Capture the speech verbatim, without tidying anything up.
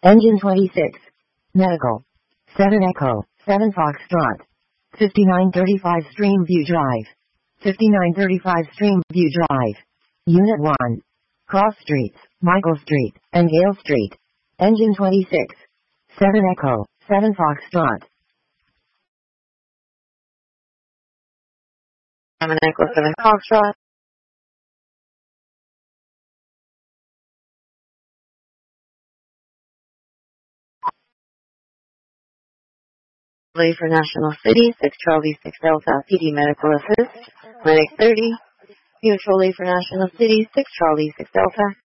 Engine twenty-six. Medical. seven Echo, seven Foxtrot. fifty-nine thirty-five Streamview Drive. fifty-nine thirty-five Streamview Drive. Unit one. Cross Streets, Michael Street, and Gale Street. Engine twenty-six. seven Echo, seven Foxtrot. seven Echo, seven Foxtrot. Lee for National City, six Charlie, six Delta, P D Medical Assist, Clinic thirty. Mutual Lee for National City, six Charlie, six Delta.